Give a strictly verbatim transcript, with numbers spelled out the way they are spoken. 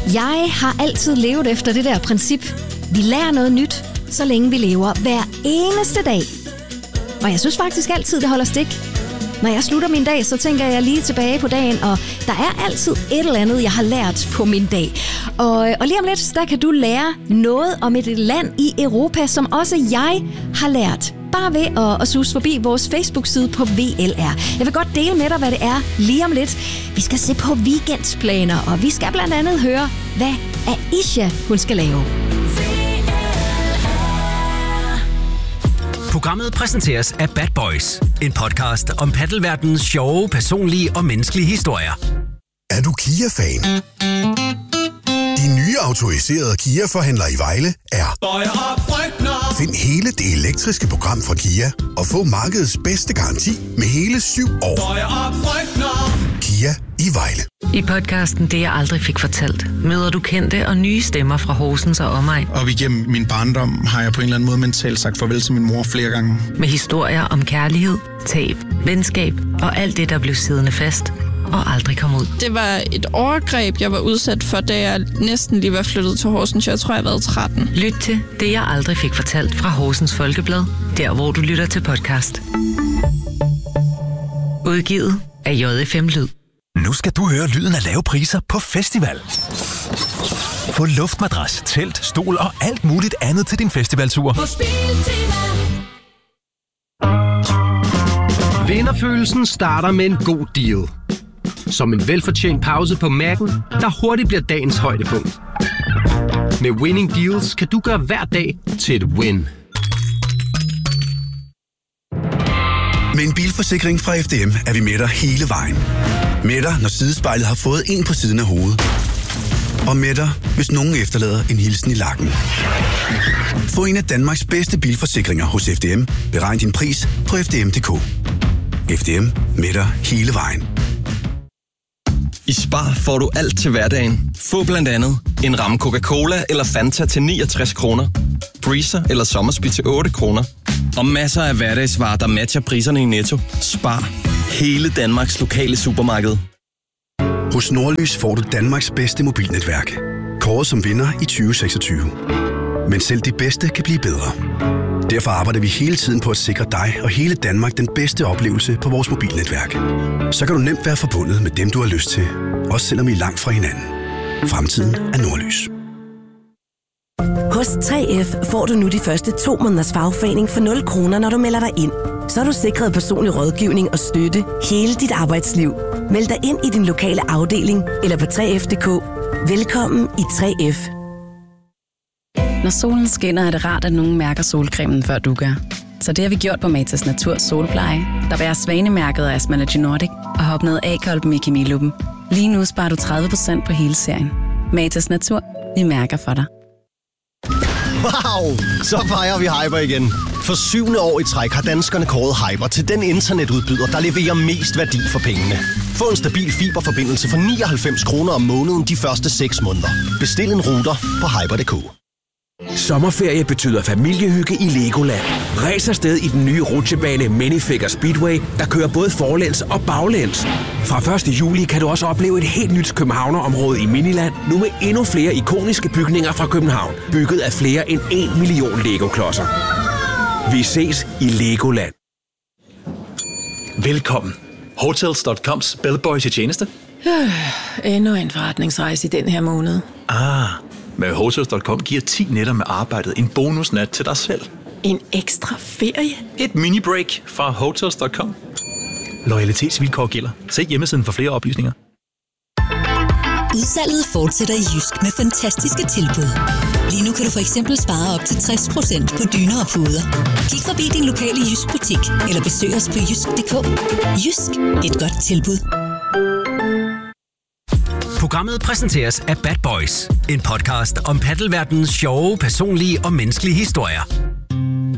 Jeg har altid levet efter det der princip. Vi lærer noget nyt, så længe vi lever hver eneste dag. Og jeg synes faktisk altid, det holder stik. Når jeg slutter min dag, så tænker jeg lige tilbage på dagen, og der er altid et eller andet, jeg har lært på min dag. Og, og lige om lidt, der kan du lære noget om et land i Europa, som også jeg har lært. Bare ved at, at suse forbi vores Facebook-side på V L R. Jeg vil godt dele med dig, hvad det er lige om lidt. Vi skal se på weekendsplaner, og vi skal blandt andet høre, hvad Aisha hun skal lave. Programmet præsenteres af Bad Boys, en podcast om paddelverdenens sjove, personlige og menneskelige historier. Er du Kia-fan? De nye autoriserede Kia-forhandlere i Vejle er Find hele det elektriske program fra Kia og få markedets bedste garanti med hele syv år. Kia i Vejle. I podcasten Det jeg aldrig fik fortalt, møder du kendte og nye stemmer fra Horsens og omegn. Og igennem min barndom har jeg på en eller anden måde mentalt sagt farvel til min mor flere gange. Med historier om kærlighed, tab, venskab og alt det, der blev siddende fast og aldrig kom ud. Det var et overgreb, jeg var udsat for, da jeg næsten lige var flyttet til Horsens. Jeg tror, jeg var tretten. Lyt til Det jeg aldrig fik fortalt fra Horsens Folkeblad, der hvor du lytter til podcast. Udgivet af J F M Lyd. Nu skal du høre lyden af lave priser på festival. Få luftmadras, telt, stol og alt muligt andet til din festivaltur. På Spiltema. Vinderfølelsen starter med en god deal. Som en velfortjent pause på Mac'en, der hurtigt bliver dagens højdepunkt. Med Winning Deals kan du gøre hver dag til et win. Med en bilforsikring fra F D M er vi med dig hele vejen. Med dig, når sidespejlet har fået en på siden af hovedet. Og med dig, hvis nogen efterlader en hilsen i lakken. Få en af Danmarks bedste bilforsikringer hos F D M. Beregn din pris på f d m punktum d k. F D M med dig hele vejen. I Spar får du alt til hverdagen. Få blandt andet en ramme Coca-Cola eller Fanta til niogtres kroner. Breezer eller Sommersby til otte kroner. Og masser af hverdagsvarer, der matcher priserne i Netto. Spar. Hele Danmarks lokale supermarked. Hos Nordlys får du Danmarks bedste mobilnetværk. Kåret som vinder i tyve seksogtyve. Men selv de bedste kan blive bedre. Derfor arbejder vi hele tiden på at sikre dig og hele Danmark den bedste oplevelse på vores mobilnetværk. Så kan du nemt være forbundet med dem, du har lyst til. Også selvom I er langt fra hinanden. Fremtiden er Nordlys. Hos tre F får du nu de første to måneders fagforening for nul kroner, når du melder dig ind. Så er du sikret personlig rådgivning og støtte hele dit arbejdsliv. Meld dig ind i din lokale afdeling eller på tre f punktum d k. Velkommen i tre F. Når solen skinner, er det rart, at nogen mærker solcremen, før du gør. Så det har vi gjort på Matas Natur Solpleje, der bærer svanemærket af Asmalogy Nordic og har opnået A-kolben i Kemiluppen. Lige nu sparer du tredive procent på hele serien. Matas Natur, vi mærker for dig. Wow! Så fejrer vi Hyper igen. For syvende år i træk har danskerne kåret Hyper til den internetudbyder, der leverer mest værdi for pengene. Få en stabil fiberforbindelse for nioghalvfems kroner om måneden de første seks måneder. Bestil en router på hyper punktum d k. Sommerferie betyder familiehygge i Legoland. Ræs afsted i den nye rutsjebane Minifigure Speedway, der kører både forlæns og baglæns. Fra første juli kan du også opleve et helt nyt københavnerområde i Miniland, nu med endnu flere ikoniske bygninger fra København, bygget af flere end en million Lego-klodser. Vi ses i Legoland. Velkommen. Hotels punktum coms Bellboys i tjeneste. Øh, endnu en forretningsrejse i den her måned. Ah, med Hotels punktum com giver ti nætter med arbejdet en bonusnat til dig selv. En ekstra ferie? Et mini-break fra Hotels punktum com. Loyalitetsvilkår gælder. Se hjemmesiden for flere oplysninger. Udsalget fortsætter i Jysk med fantastiske tilbud. Lige nu kan du for eksempel spare op til tres procent på dyner og puder. Kig forbi din lokale Jysk butik eller besøg os på jysk punktum d k. Jysk. Et godt tilbud. Programmet præsenteres af Bad Boys, en podcast om paddelverdenens sjove, personlige og menneskelige historier.